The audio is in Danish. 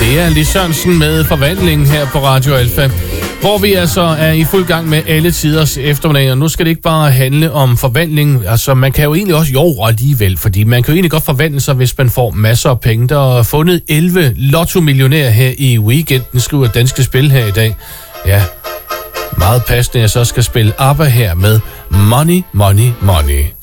Det er Lis Sørensen med Forvandlingen her på Radio Alfa, hvor vi altså er i fuld gang med alle tiders eftermiddag, og nu skal det ikke bare handle om forvandling. Altså, man kan jo egentlig også, alligevel, fordi man kan jo egentlig godt forvandle sig, hvis man får masser af penge. Der er fundet 11 lotto-millionærer her i weekenden, skriver Danske Spil her i dag. Ja, meget passende, at jeg så skal spille ABBA her med Money, Money, Money.